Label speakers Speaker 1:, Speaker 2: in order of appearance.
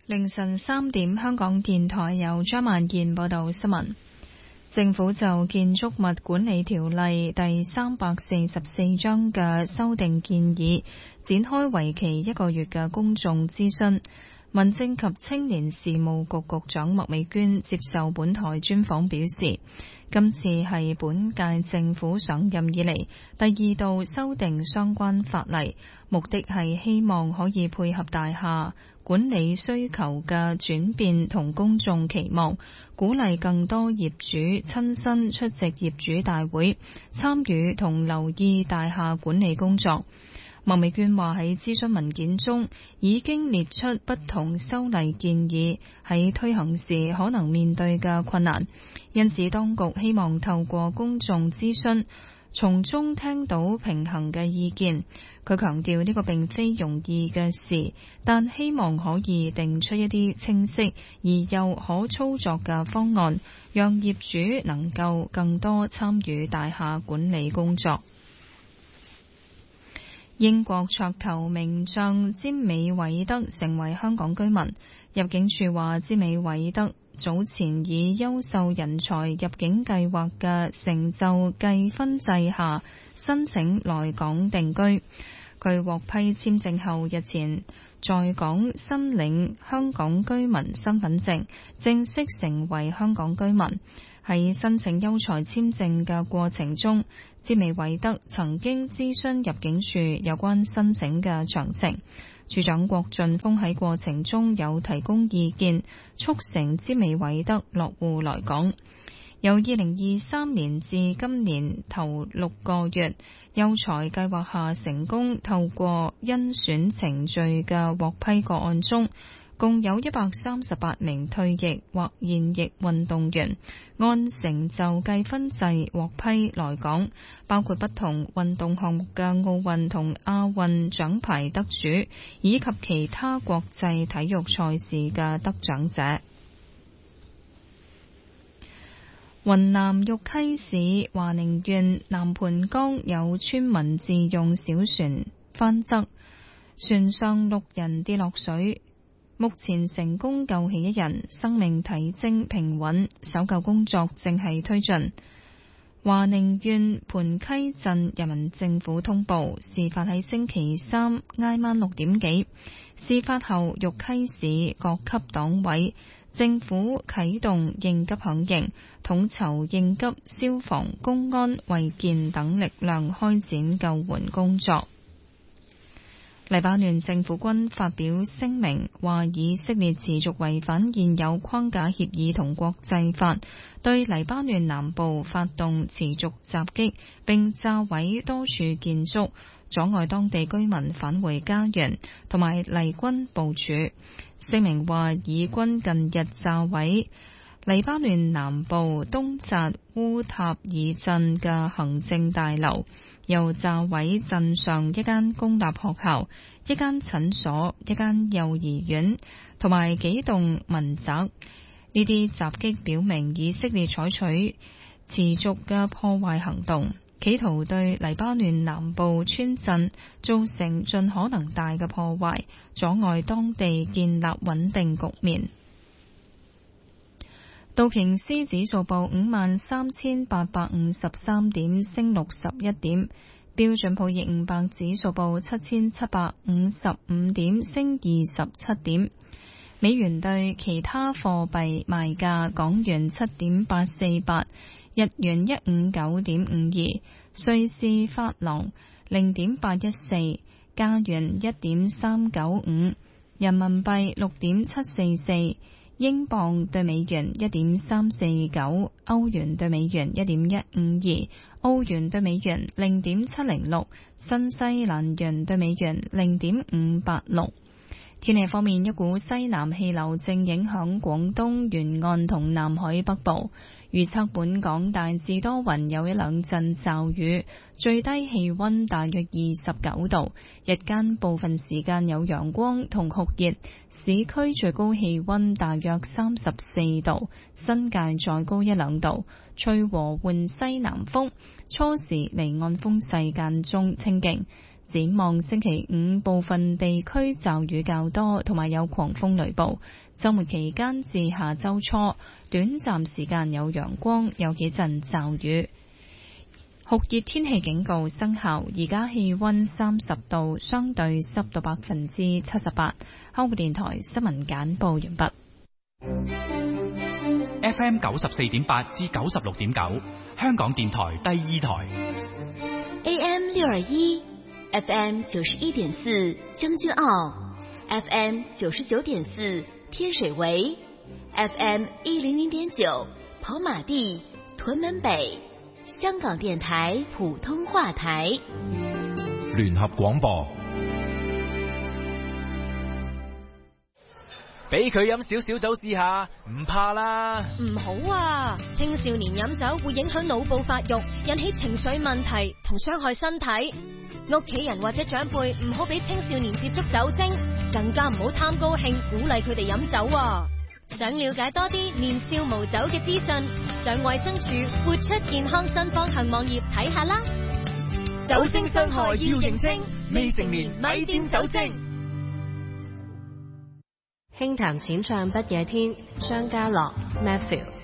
Speaker 1: 凌晨3點，香港電台由張萬健報道新聞。政府就建築物管理條例第344章嘅修訂建議，展開為期1個月嘅公眾諮詢。民政及青年事務局局長麥美娟接受本台專訪表示，今次係本屆政府上任以嚟第2度修訂相關法例，目的係希望可以配合大廈管理需求嘅轉變同公眾期望，鼓勵更多業主親身出席業主大會，參與同留意大廈管理工作。麥美娟話喺諮詢文件中已經列出不同修例建議喺推行時可能面對嘅困難，因此當局希望透過公眾諮詢從中聽到平衡嘅意見。佢強調呢個並非容易嘅事，但希望可以定出一啲清晰而又可操作嘅方案，讓業主能夠更多參與大廈管理工作。英國桌球名將詹美韋德成為香港居民。入境處話，詹美韋德早前以優秀人才入境計劃嘅成就計分制下申請來港定居。佢獲批簽證後，日前在港申領香港居民身份證，正式成為香港居民。喺申請優才簽證嘅過程中，詹美韋德曾經諮詢入境處有關申請嘅詳情。處長郭俊峰喺過程中有提供意見，促成詹美韋德落戶來港。由2023年至今年頭6個月，優才計劃下成功透過甄選程序嘅獲批個案中，共有138名退役或現役運動員按成就計分制獲批來港，包括不同運動項目嘅奧運同亞運獎牌得主，以及其他國際體育賽事嘅得獎者。雲南玉溪市華寧縣南盤江有村民自用小船翻側，船上6人跌落水，目前成功救起1人，生命體徵平穩，搜救工作正係推進。華寧縣盤溪鎮人民政府通報，事發喺星期三挨晚6點幾。事發後，玉溪市各級黨委政府啟動應急響應，統籌應急消防、公安、衛健等力量開展救援工作。黎巴嫩政府軍發表聲明，話以色列持續違反現有框架協議同國際法，對黎巴嫩南部發動持續襲擊，並炸毀多處建築，阻礙當地居民返回家園，同埋黎軍部署。聲明話，以軍近日炸毀黎巴嫩南部東扎烏塔爾鎮嘅行政大樓，又炸毀鎮上一間公立學校、一間診所、一間幼兒園同埋幾棟民宅。呢啲襲擊表明以色列採取持續嘅破壞行動，企圖對黎巴嫩南部村鎮造成盡可能大嘅破壞，阻礙當地建立穩定局面。道瓊斯指數報53,853點，升61點；標準普爾500指數報7,755點，升27點。美元對其他貨幣賣價：港元7.848，日元159.52，瑞士法郎0.814，加元1.395，人民幣6.744。英鎊對美元1.349，歐元對美元1.152，澳元對美元0.706，新西蘭元對美元0.586。天氣方面，一股西南氣流正影響廣東沿岸同南海北部，預測本港大致多雲，有一兩陣驟雨，最低氣溫大約29度，日間部分時間有陽光同酷熱，市區最高氣溫大約34度，新界再高一兩度，吹和緩西南風，初時離岸風勢間中清勁。 展望星期五部分地區驟雨較多，同埋有狂風雷暴。週末期間至下週初，短暫時間有陽光，有幾陣驟雨。酷熱天氣警告生效，而家氣溫30度，相對濕度78%。香港電台新聞簡報完畢。
Speaker 2: FM 94.8至96.9，香港電台第二台。
Speaker 3: AM 621。FM 91.4將軍澳 ，FM 99.4天水圍 ，FM 100.9跑馬地屯門北，香港電台普通話台。
Speaker 4: 聯合廣播。
Speaker 5: 俾佢飲少少酒試下，唔怕啦。
Speaker 6: 唔好啊，青少年飲酒會影響腦部發育，引起情緒問題同傷害身體。屋企人或者長輩唔好俾青少年接觸酒精，更加唔好貪高興鼓勵佢哋飲酒啊。想了解多啲年少無酒嘅資訊，上衛生署活出健康新方向網頁睇下啦。
Speaker 5: 酒精傷害要認清，未成年咪掂酒精。
Speaker 7: 輕談淺唱不夜天，張家樂 Matthew。